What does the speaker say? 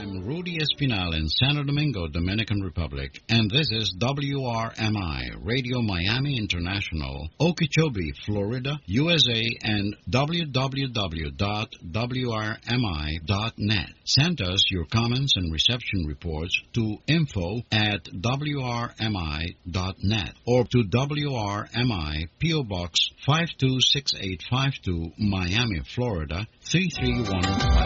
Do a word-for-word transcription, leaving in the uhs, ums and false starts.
I'm Rudy Espinal in Santo Domingo, Dominican Republic, and this is W R M I, Radio Miami International, Okeechobee, Florida, U S A, and w w w dot w r m i dot net. Send us your comments and reception reports to info at w r m i dot net or to W R M I, P O Box five two six eight five two, Miami, Florida, three three one five.